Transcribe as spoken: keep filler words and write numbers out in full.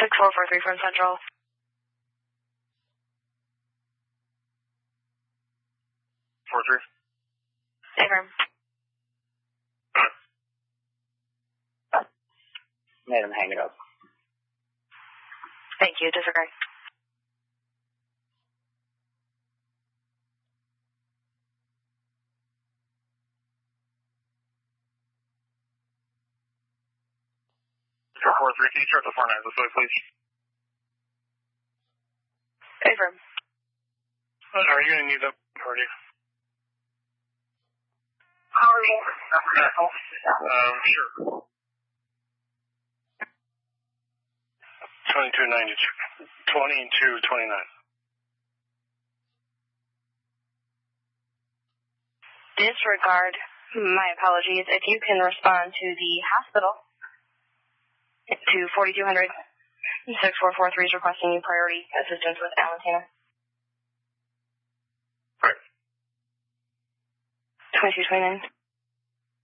six four four three from Central. four three. Affirm. Made him hang it up. Thank you. Disregard. four three, can you start the four nine this way, please? Affirm. Are you going to need that party? Power more. Um, sure. twenty-two ninety-two. twenty-two twenty-nine. Disregard. My apologies. If you can respond to the hospital to forty-two hundred, six four four three is requesting you priority assistance with Alantina. Right. twenty-two twenty-nine.